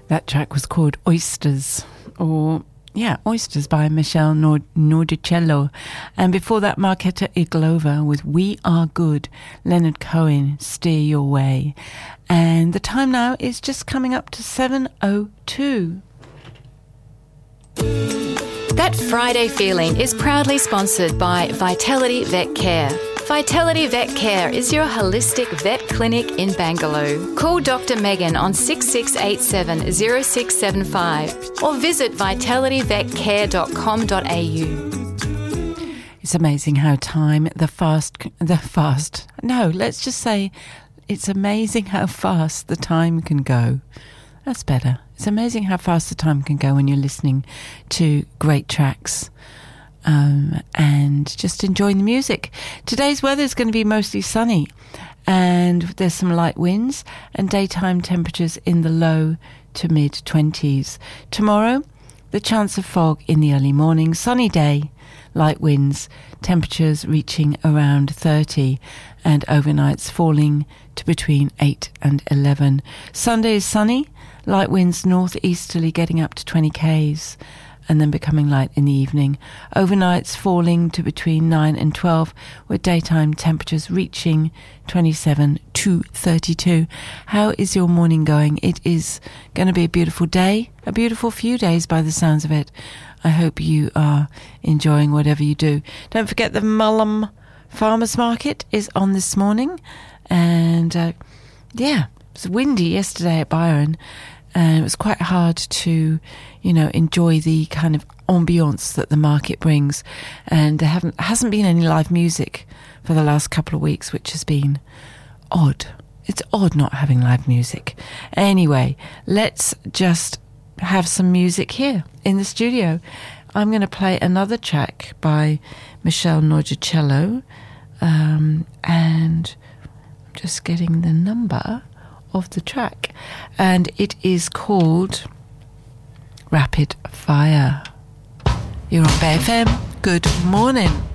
That track was called Oysters, Oysters by Michelle Nordicello. And before that, Marketa Iglova with We Are Good, Leonard Cohen, Steer Your Way. And the time now is just coming up to 7:02. That Friday feeling is proudly sponsored by Vitality Vet Care. Vitality Vet Care is your holistic vet clinic in Bangalore. Call Dr. Megan on 6687 0675 or visit vitalityvetcare.com.au. It's amazing how it's amazing how fast the time can go. That's better. It's amazing how fast the time can go when you're listening to great tracks. And just enjoying the music. Today's weather is going to be mostly sunny, and there's some light winds and daytime temperatures in the low to mid 20s. Tomorrow, the chance of fog in the early morning, sunny day, light winds, temperatures reaching around 30, and overnights falling to between 8 and 11. Sunday is sunny, light winds northeasterly getting up to 20 k's. And then becoming light in the evening. Overnights falling to between 9 and 12, with daytime temperatures reaching 27 to 32. How is your morning going? It is going to be a beautiful day, a beautiful few days by the sounds of it. I hope you are enjoying whatever you do. Don't forget the Mullum Farmers Market is on this morning. And it was windy yesterday at Byron. And it was quite hard to, enjoy the kind of ambiance that the market brings. And there hasn't been any live music for the last couple of weeks, which has been odd. It's odd not having live music. Anyway, let's just have some music here in the studio. I'm going to play another track by Michelle Nordicello. And I'm just getting the number of the track, and it is called Rapid Fire. You're on BFM. Good morning.